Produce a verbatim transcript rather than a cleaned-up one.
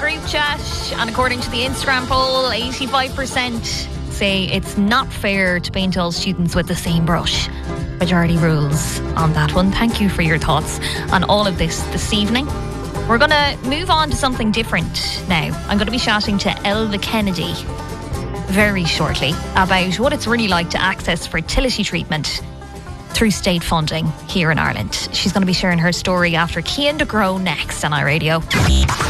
group chat, and according to the Instagram poll, eighty-five percent say it's not fair to paint all students with the same brush. Majority rules on that one. Thank you for your thoughts on all of this this evening. We're going to move on to something different now. I'm going to be chatting to Elva Kennedy very shortly about what it's really like to access fertility treatment through state funding here in Ireland. She's going to be sharing her story after Cian de Grow next on iRadio.